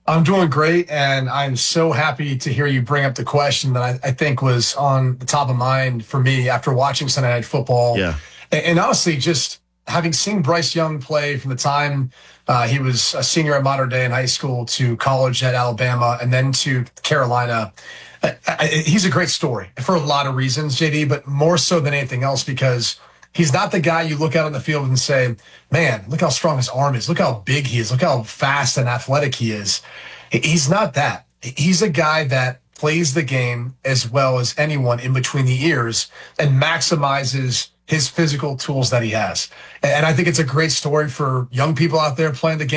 I'm doing great, and I'm so happy to hear you bring up the question that I think was on the top of mind for me after watching Sunday Night Football. Yeah. And honestly, just having seen Bryce Young play from the time he was a senior at Mater Dei in high school to college at Alabama and then to Carolina. He's a great story for a lot of reasons, JD, but more so than anything else because he's not the guy you look out on the field and say, man, look how strong his arm is. Look how big he is. Look how fast and athletic he is. He's not that. He's a guy that plays the game as well as anyone in between the ears and maximizes his physical tools that he has. And I think it's a great story for young people out there playing the game.